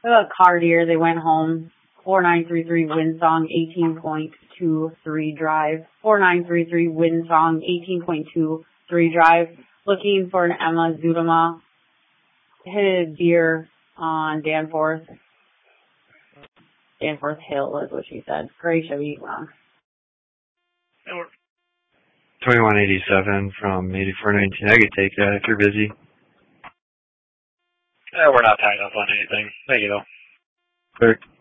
Cartier, they went home. 4933 Windsong, 18.23 drive. 4933 Windsong, 18.23 drive. Looking for an Emma Zudema. Hit a deer on Danforth. Danforth Hill is what she said. Gray Chevy, wrong. 2187 from 8419. I could take that if you're busy. We're not tied up on anything. Thank you, though. Clear.